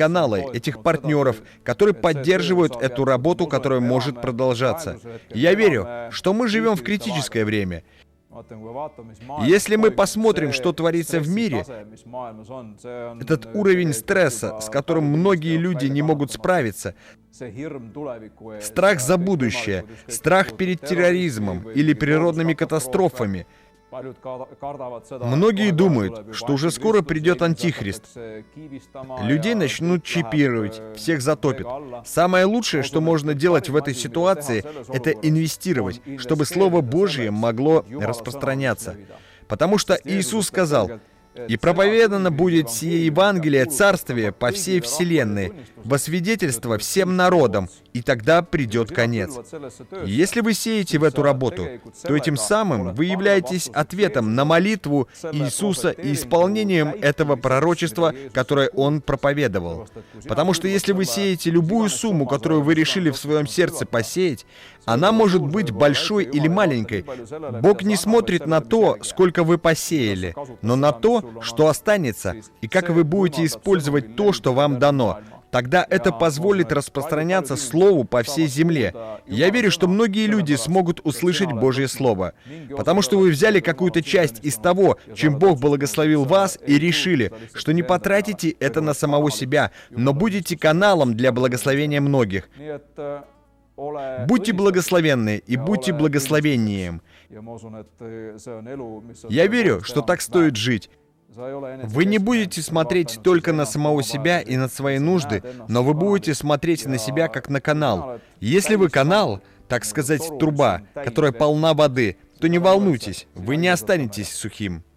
каналы, этих партнеров, которые поддерживают эту работу, которая может продолжаться. Я верю, что мы живем в критическое время. Если мы посмотрим, что творится в мире, этот уровень стресса, с которым многие люди не могут справиться, страх за будущее, страх перед терроризмом или природными катастрофами. Многие думают, что уже скоро придет Антихрист. Людей начнут чипировать, всех затопит. Самое лучшее, что можно делать в этой ситуации, это инвестировать, чтобы Слово Божье могло распространяться. Потому что Иисус сказал: «И проповедано будет сие Евангелие Царствия по всей вселенной, во свидетельство всем народам, и тогда придет конец». Если вы сеете в эту работу, то этим самым вы являетесь ответом на молитву Иисуса и исполнением этого пророчества, которое Он проповедовал. Потому что если вы сеете любую сумму, которую вы решили в своем сердце посеять, она может быть большой или маленькой. Бог не смотрит на то, сколько вы посеяли, но на то, что останется, и как вы будете использовать то, что вам дано. Тогда это позволит распространяться Слову по всей земле. Я верю, что многие люди смогут услышать Божье Слово, потому что вы взяли какую-то часть из того, чем Бог благословил вас, и решили, что не потратите это на самого себя, но будете каналом для благословения многих. Будьте благословенны и будьте благословением. Я верю, что так стоит жить. Вы не будете смотреть только на самого себя и на свои нужды, но вы будете смотреть на себя как на канал. Если вы канал, так сказать, труба, которая полна воды, то не волнуйтесь, вы не останетесь сухим.